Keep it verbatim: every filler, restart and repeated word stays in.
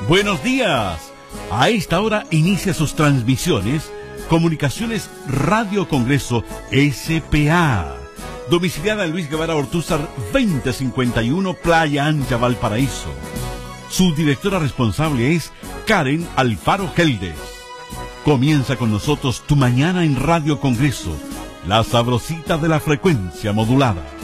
Buenos días. A esta hora inicia sus transmisiones Comunicaciones Radio Congreso S P A, domiciliada en Luis Guevara Ortúzar veinte cincuenta y uno, Playa Ancha, Valparaíso. Su directora responsable es Karen Alfaro Geldes. Comienza con nosotros tu mañana en Radio Congreso, la sabrosita de la frecuencia modulada.